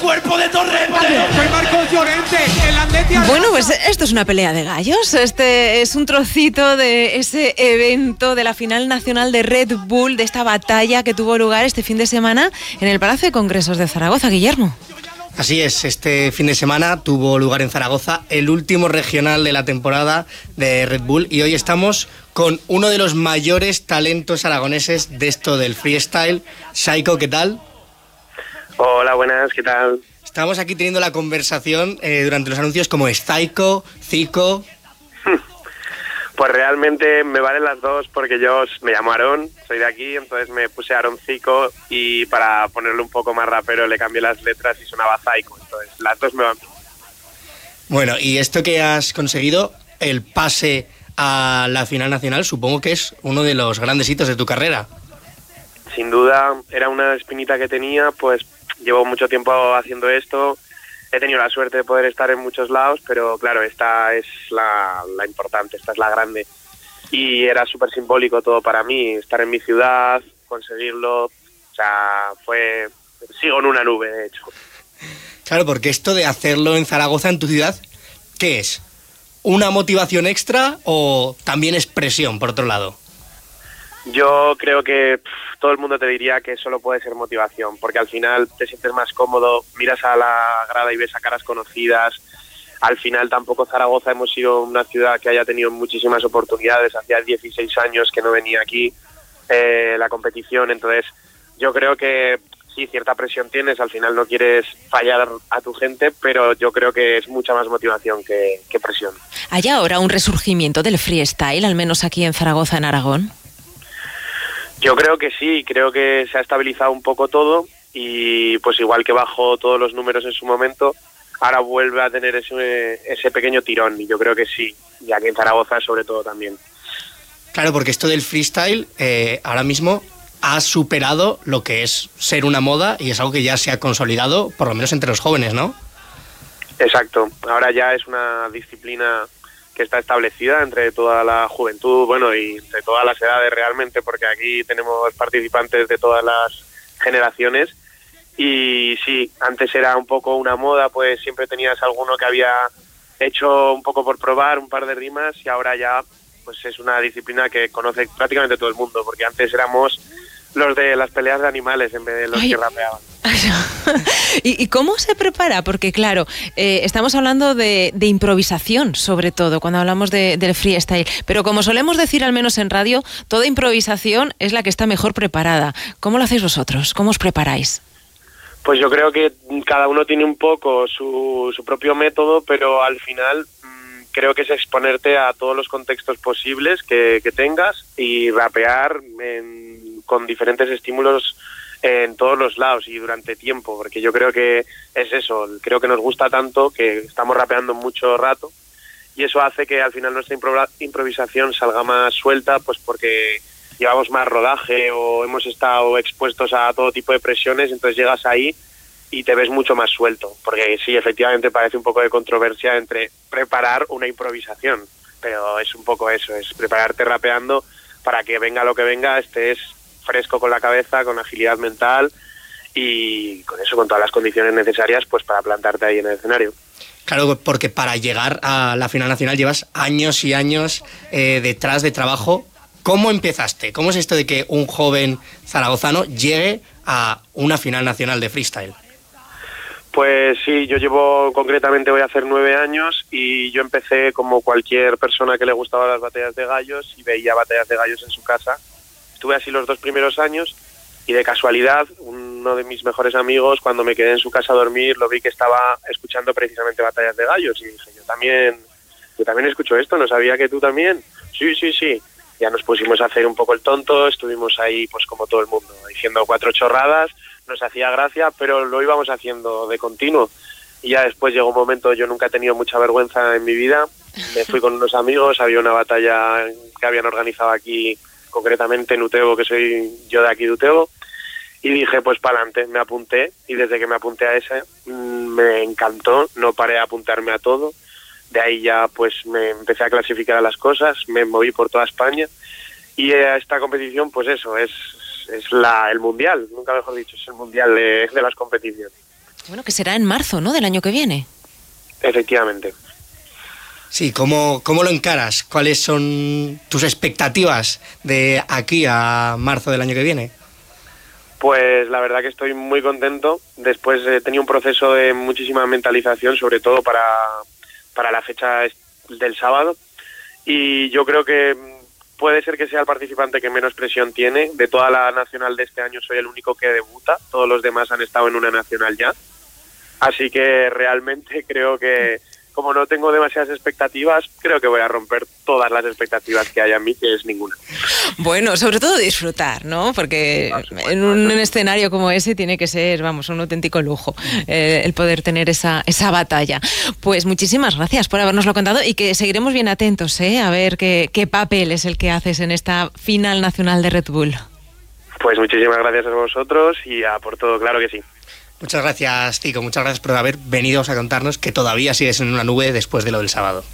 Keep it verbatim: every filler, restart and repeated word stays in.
cuerpo de Torrente. Soy Marcos Llorente, el Atleti. Bueno, pues esto es una pelea de gallos. Este es un trocito de ese evento de la final nacional de Red Bull, de esta batalla que tuvo lugar este fin de semana en el Palacio de Congresos de Zaragoza, Guillermo. Así es, este fin de semana tuvo lugar en Zaragoza el último regional de la temporada de Red Bull y hoy estamos con uno de los mayores talentos aragoneses de esto del freestyle. Saiko, ¿qué tal? Hola, buenas, ¿qué tal? Estamos aquí teniendo la conversación eh, durante los anuncios como es Saiko, Zico. Pues realmente me valen las dos porque yo me llamo Aarón, soy de aquí, entonces me puse Aarón Zico y para ponerlo un poco más rapero le cambié las letras y sonaba Saiko, entonces las dos me van bien. Bueno, y esto que has conseguido, el pase a la final nacional, supongo que es uno de los grandes hitos de tu carrera. Sin duda, era una espinita que tenía, pues llevo mucho tiempo haciendo esto, he tenido la suerte de poder estar en muchos lados, pero claro, esta es la, la importante, esta es la grande. Y era súper simbólico todo para mí, estar en mi ciudad, conseguirlo, o sea, fue... sigo en una nube, de hecho. Claro, porque esto de hacerlo en Zaragoza, en tu ciudad, ¿qué es? ¿Una motivación extra o también es presión, por otro lado? Yo creo que pff, todo el mundo te diría que solo puede ser motivación, porque al final te sientes más cómodo, miras a la grada y ves a caras conocidas. Al final tampoco Zaragoza hemos sido una ciudad que haya tenido muchísimas oportunidades. Hacía dieciséis años que no venía aquí eh, la competición, entonces yo creo que sí, cierta presión tienes, al final no quieres fallar a tu gente, pero yo creo que es mucha más motivación que, que presión. ¿Hay ahora un resurgimiento del freestyle, al menos aquí en Zaragoza, en Aragón? Yo creo que sí, creo que se ha estabilizado un poco todo y pues igual que bajó todos los números en su momento, ahora vuelve a tener ese, ese pequeño tirón y yo creo que sí, y aquí en Zaragoza sobre todo también. Claro, porque esto del freestyle eh, ahora mismo ha superado lo que es ser una moda y es algo que ya se ha consolidado, por lo menos entre los jóvenes, ¿no? Exacto, ahora ya es una disciplina que está establecida entre toda la juventud, bueno, y de todas las edades realmente, porque aquí tenemos participantes de todas las generaciones. Y sí, antes era un poco una moda, pues siempre tenías alguno que había hecho un poco por probar, un par de rimas, y ahora ya pues es una disciplina que conoce prácticamente todo el mundo, porque antes éramos los de las peleas de animales en vez de los Ay. que rapeaban. ¿Y, ¿Y cómo se prepara? Porque claro, eh, estamos hablando de, de improvisación, sobre todo, cuando hablamos de, del freestyle. Pero como solemos decir, al menos en radio, toda improvisación es la que está mejor preparada. ¿Cómo lo hacéis vosotros? ¿Cómo os preparáis? Pues yo creo que cada uno tiene un poco su, su propio método, pero al final mmm, creo que es exponerte a todos los contextos posibles que, que tengas y rapear en, con diferentes estímulos en todos los lados y durante tiempo, porque yo creo que es eso, creo que nos gusta tanto que estamos rapeando mucho rato y eso hace que al final nuestra improvisación salga más suelta, pues porque llevamos más rodaje o hemos estado expuestos a todo tipo de presiones, entonces llegas ahí y te ves mucho más suelto, porque sí, efectivamente parece un poco de controversia entre preparar una improvisación, pero es un poco eso, es prepararte rapeando para que venga lo que venga, estés fresco con la cabeza, con agilidad mental y con eso, con todas las condiciones necesarias pues para plantarte ahí en el escenario. Claro, porque para llegar a la final nacional llevas años y años eh, detrás de trabajo. ¿Cómo empezaste? ¿Cómo es esto de que un joven zaragozano llegue a una final nacional de freestyle? Pues sí, yo llevo, concretamente voy a hacer nueve años y yo empecé como cualquier persona que le gustaban las batallas de gallos y veía batallas de gallos en su casa. Estuve así los dos primeros años y de casualidad uno de mis mejores amigos, cuando me quedé en su casa a dormir, lo vi que estaba escuchando precisamente batallas de gallos y dije, yo también, yo también escucho esto, ¿no sabía que tú también? Sí, sí, sí. Ya nos pusimos a hacer un poco el tonto, estuvimos ahí pues como todo el mundo, diciendo cuatro chorradas, nos hacía gracia, pero lo íbamos haciendo de continuo. Y ya después llegó un momento, yo nunca he tenido mucha vergüenza en mi vida, me fui con unos amigos, había una batalla que habían organizado aquí, concretamente en Utebo, que soy yo de aquí de Utebo, y dije, pues para adelante, me apunté, y desde que me apunté a ese, me encantó, no paré a apuntarme a todo. De ahí ya pues me empecé a clasificar a las cosas, me moví por toda España y a esta competición pues eso, es, es la, el mundial, nunca mejor dicho, es el mundial de, de las competiciones. Bueno, que será en marzo, ¿no?, del año que viene. Efectivamente. Sí, ¿cómo, cómo lo encaras? ¿Cuáles son tus expectativas de aquí a marzo del año que viene? Pues la verdad que estoy muy contento. Después he tenido un proceso de muchísima mentalización, sobre todo para, para la fecha del sábado. Y yo creo que puede ser que sea el participante que menos presión tiene. De toda la nacional de este año soy el único que debuta. Todos los demás han estado en una nacional ya. Así que realmente creo que, como no tengo demasiadas expectativas, creo que voy a romper todas las expectativas que hay en mí, que es ninguna. Bueno, sobre todo disfrutar, ¿no? Porque en un escenario como ese tiene que ser, vamos, un auténtico lujo eh, el poder tener esa, esa batalla. Pues muchísimas gracias por habernoslo contado y que seguiremos bien atentos, ¿eh? A ver qué, qué papel es el que haces en esta final nacional de Red Bull. Pues muchísimas gracias a vosotros y a por todo, claro que sí. Muchas gracias, Cico, muchas gracias por haber venido a contarnos que todavía sigues en una nube después de lo del sábado.